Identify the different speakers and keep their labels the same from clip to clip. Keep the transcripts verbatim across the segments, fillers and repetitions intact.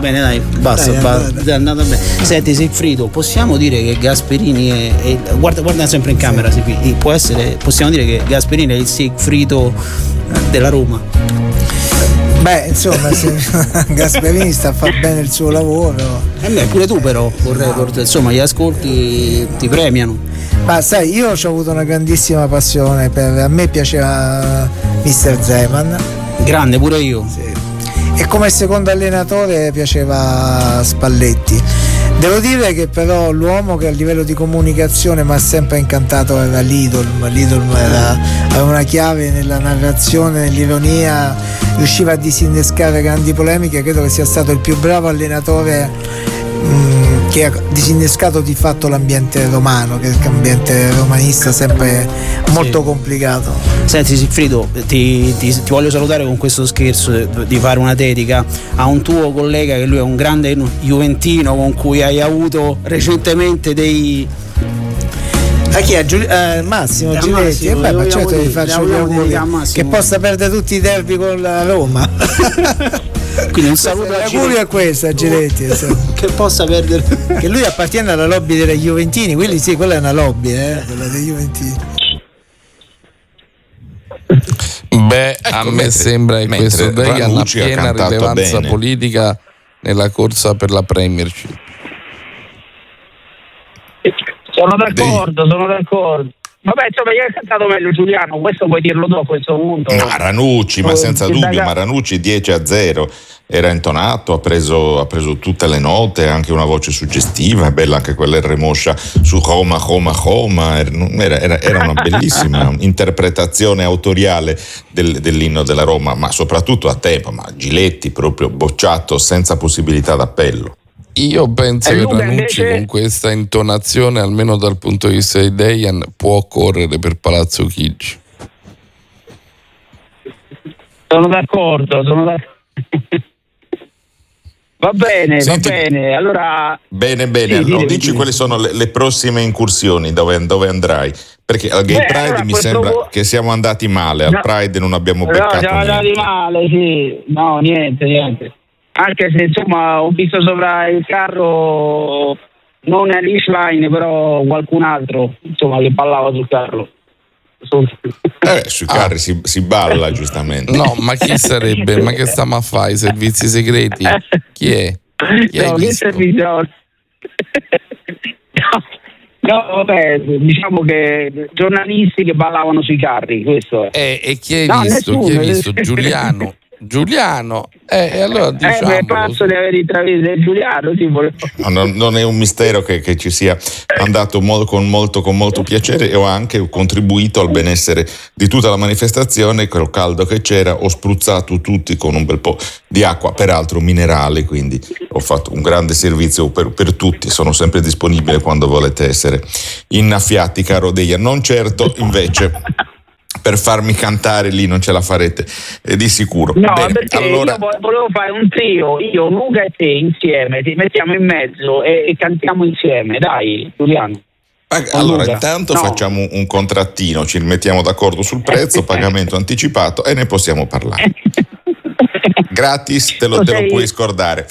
Speaker 1: bene, dai, basta,
Speaker 2: Dai,
Speaker 1: basta,
Speaker 2: andata.
Speaker 1: è andata bene. Senti Sigfrido, possiamo dire che Gasperini è, è guarda, guarda sempre in camera, sì. Può essere, possiamo dire che Gasperini è il Sigfrido della Roma?
Speaker 2: Beh, insomma, se Gasperini sta a fare bene il suo lavoro.
Speaker 1: E beh, pure tu però, vorrei, insomma, gli ascolti ti premiano.
Speaker 2: Ma sai, io ho avuto una grandissima passione per, a me piaceva mister Zeman.
Speaker 1: Grande, pure io.
Speaker 2: Sì. E come secondo allenatore piaceva Spalletti. Devo dire che però l'uomo che a livello di comunicazione mi ha sempre incantato era Lidl. Lidl era, aveva una chiave nella narrazione, nell'ironia, riusciva a disinnescare grandi polemiche. Credo che sia stato il più bravo allenatore mh, che ha disinnescato di fatto l'ambiente romano, che è l'ambiente romanista sempre molto sì. complicato.
Speaker 1: Senti Sigfrido, ti, ti, ti voglio salutare con questo scherzo di fare una dedica a un tuo collega che lui è un grande juventino con cui hai avuto recentemente dei...
Speaker 2: A chi? A Giul- eh, Massimo
Speaker 1: a
Speaker 2: Giletti?
Speaker 1: Massimo,
Speaker 2: eh beh, ma certo
Speaker 1: dire,
Speaker 2: gli faccio gli auguri che possa perdere tutti i derby con la Roma.
Speaker 1: Quindi un saluto a
Speaker 2: Giletti. A questo a Giletti
Speaker 1: che possa perdere,
Speaker 2: che lui appartiene alla lobby dei Juventini, quelli sì, quella è una lobby, eh, quella dei Juventini.
Speaker 3: Beh, ecco, a me mentre, sembra che questo Dejan ha piena rilevanza bene. politica nella corsa per la Premiership.
Speaker 4: Sono d'accordo, Dei. sono d'accordo. Vabbè, insomma, io ho cantato meglio Giuliano, questo puoi dirlo dopo a questo punto.
Speaker 5: No, Ranucci, ma senza dubbio, ma Ranucci dieci a zero. Era intonato, ha preso, ha preso tutte le note, anche una voce suggestiva, è bella anche quella R. Moscia su Roma, Roma, Roma, era, era, era una bellissima interpretazione autoriale del, dell'inno della Roma, ma soprattutto a tempo, ma Giletti proprio bocciato senza possibilità d'appello.
Speaker 3: Io penso che Ranucci invece... con questa intonazione, almeno dal punto di vista di Dejan, può correre per Palazzo Chigi.
Speaker 4: Sono d'accordo, sono d'accordo. Va bene, Senti, va bene. Allora.
Speaker 5: Bene, bene. Sì, allora, dici quali sono le, le prossime incursioni, dove, dove andrai? Perché al Gay Beh, Pride allora, mi sembra vo- che siamo andati male. Al no, Pride non abbiamo beccato.
Speaker 4: No, siamo
Speaker 5: niente.
Speaker 4: andati male, sì. No, niente, niente. Anche se insomma ho visto sopra il carro non Alice Line, però qualcun altro, insomma, che ballava sul carro.
Speaker 5: Eh, sui carri ah. si, si balla giustamente.
Speaker 3: No, ma chi sarebbe? Ma che stiamo a fare? I servizi segreti? Chi è? Chi
Speaker 4: no, che servizi? No. no, vabbè, diciamo che giornalisti che ballavano sui carri, questo è.
Speaker 3: Eh, e chi hai
Speaker 4: no,
Speaker 3: visto?
Speaker 4: Nessuno.
Speaker 3: Chi hai visto? Giuliano. Giuliano, eh, e allora diciamo.
Speaker 4: Eh, beh, passo di aver intravisto Giuliano, sì,
Speaker 5: no, non, non è un mistero che, che ci sia andato mo- con, molto, con molto piacere, e ho anche contribuito al benessere di tutta la manifestazione. Col caldo che c'era ho spruzzato tutti con un bel po' di acqua, peraltro minerale, quindi ho fatto un grande servizio per, per tutti. Sono sempre disponibile quando volete essere innaffiati, caro Dejan. Non certo invece per farmi cantare lì, non ce la farete eh, di sicuro.
Speaker 4: No,
Speaker 5: Bene,
Speaker 4: perché
Speaker 5: allora...
Speaker 4: io volevo fare un trio, io, Luca e te insieme, ti mettiamo in mezzo e, e cantiamo insieme, dai, Giuliano.
Speaker 5: Allora Luca. Intanto no. facciamo un contrattino, ci mettiamo d'accordo sul prezzo, pagamento anticipato, e ne possiamo parlare. Gratis, te lo, te lo puoi scordare.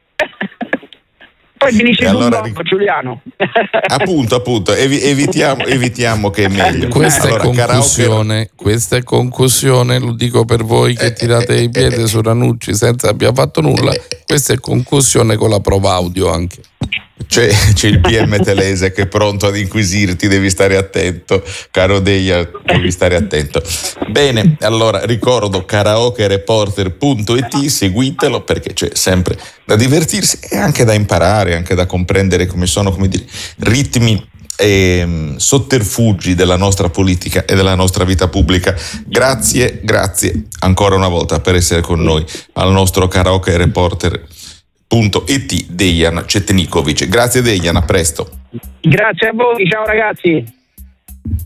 Speaker 4: Poi finisce il
Speaker 5: allora,
Speaker 4: blocco, Giuliano.
Speaker 5: Appunto, appunto, evi- evitiamo, evitiamo che è meglio.
Speaker 3: Questa allora, è concussione,
Speaker 5: karaoke...
Speaker 3: questa è concussione, lo dico per voi che tirate eh, i piedi eh, su Ranucci senza abbia fatto nulla, eh, questa è concussione con la prova audio anche.
Speaker 5: C'è, c'è il P M Telese che è pronto ad inquisirti, devi stare attento, caro Dejan, devi stare attento. Bene, allora ricordo karaoke reporter punto it, seguitelo perché c'è sempre da divertirsi e anche da imparare, anche da comprendere come sono, come dire, ritmi e sotterfugi della nostra politica e della nostra vita pubblica. Grazie, grazie ancora una volta per essere con noi al nostro karaoke reporter punto it Dejan Cetnikovic. Grazie Dejan, a presto.
Speaker 4: Grazie a voi, ciao ragazzi.